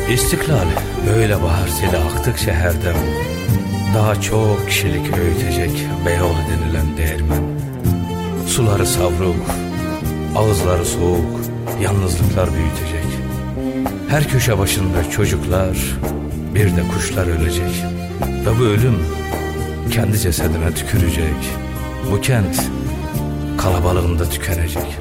İstiklal böyle bahar seli aktıkça her dem daha çok kişilik öğütecek Beyoğlu denilen değirmen. Suları savruk, ağızları soğuk, yalnızlıklar büyütecek. Her köşe başında çocuklar, bir de kuşlar ölecek. Ve bu ölüm kendi cesedine tükürecek. Bu kent kalabalığında tükenecek.